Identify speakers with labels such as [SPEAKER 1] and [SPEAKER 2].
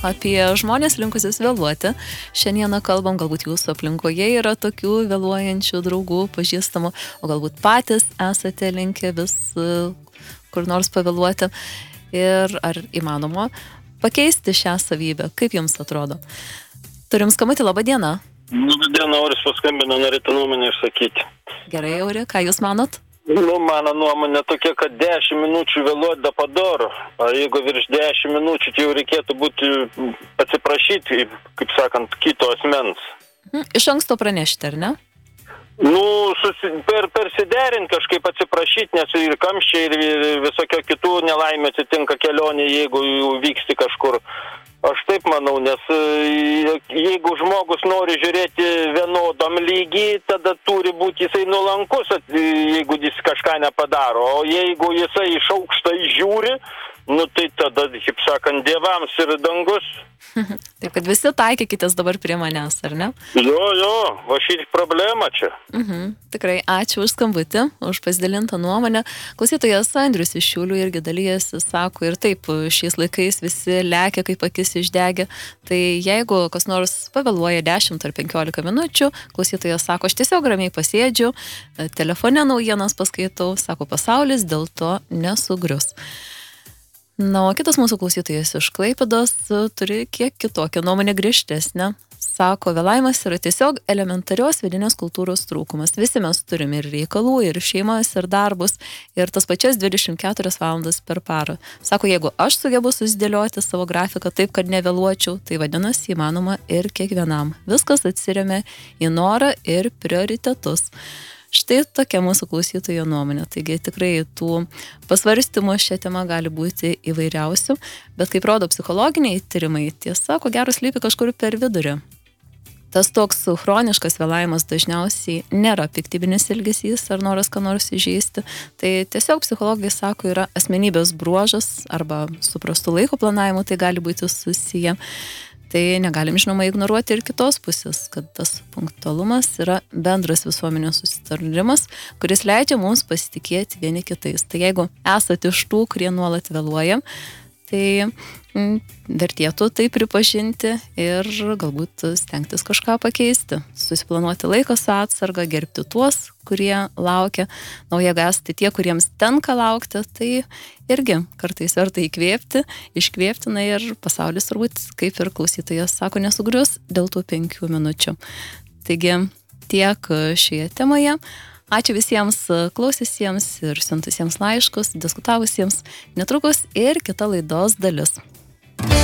[SPEAKER 1] apie žmonės linkusius vėluoti. Šiandieną kalbam, galbūt jūsų aplinkoje yra tokių vėluojančių draugų, pažįstamų, o galbūt patys esate linkę vis kur nors pavėluoti. Ir ar įmanoma pakeisti šią savybę? Kaip jums atrodo? Turim skambutį, laba diena.
[SPEAKER 2] Labą dieną, Auris paskambino, norėtų nuomonę išsakyti.
[SPEAKER 1] Gerai, Auri, ką jūs manot?
[SPEAKER 2] Mano nuomonė tokia, kad 10 minučių vėluoti da padoro. O jeigu virš 10 minučių, tai jau reikėtų būti atsiprašyti, kaip sakant, kito asmens.
[SPEAKER 1] Iš anksto pranešti, ar ne?
[SPEAKER 2] Persiderint kažkaip atsiprašyti, nes ir kamščiai, ir visokio kitų nelaimė atsitinka kelionė, jeigu vyksti kažkur. Aš taip manau, nes jeigu žmogus nori žiūrėti vienodam lygiai, tada turi būti jisai nuolankus, jeigu jis kažką nepadaro. O jeigu jisai iš aukštai žiūri, tai tada, kaip sakant, dievams ir dangus.
[SPEAKER 1] Taip, kad visi taikykitės dabar prie manęs, ar ne?
[SPEAKER 2] Jo, va šį problemą čia.
[SPEAKER 1] Tikrai, ačiū už skambutį, už pasidalintą nuomonę. Klausytojas Andrius iš Šiaulių irgi dalyjasi, sako, ir taip, šiais laikais visi lekia, kaip akis išdegė. Tai jeigu kas nors pavėluoja 10 ar 15 minučių, klausytojas sako, aš tiesiog ramiai pasėdžiu, telefone naujienas paskaitau, sako, pasaulis dėl to nesugrius. O kitas mūsų klausytojas iš Klaipėdos turi kiek kitokią nuomonę, griežtesnę. Sako, vėlavimas yra tiesiog elementarios vidinės kultūros trūkumas. Visi mes turime ir reikalų, ir šeimas, ir darbus, ir tas pačias 24 valandas per parą. Sako, jeigu aš sugebu susidėlioti savo grafiką taip, kad nevėluočiau, tai vadinasi įmanoma ir kiekvienam. Viskas atsiremia į norą ir prioritetus. Štai tokia mūsų klausytojo nuomonė. Taigi tikrai tų pasvarstymų šią temą gali būti įvairiausių, bet kaip rodo psichologiniai tyrimai, tiesa, ko gero slypi kažkur per vidurį. Tas toks chroniškas vėlavimas dažniausiai nėra piktybinis elgesys ar noras ką nors įžeisti. Tai tiesiog psichologai sako, yra asmenybės bruožas arba su prastu laiko planavimu tai gali būti susiję. Tai negalim, žinoma, ignoruoti ir kitos pusės, kad tas punktualumas yra bendras visuomenės susitarimas, kuris leidžia mums pasitikėti vieni kitais. Tai jeigu esate iš tų, kurie nuolat vėluoja, tai vertėtų tai pripažinti ir galbūt stengtis kažką pakeisti. Susiplanuoti laiką su atsarga, gerbti tuos, kurie laukia. O jeigu esate tie, kuriems tenka laukti, tai irgi kartais verta įkvėpti, iškvėpti, ir pasaulis turbūt, kaip ir klausytojas sako, nesugrius dėl tų 5 minučių. Taigi tiek šioje temoje. Ačiū visiems klausysiems ir siuntusiems laiškus, diskutavusiems. Netrukus ir kita laidos dalis.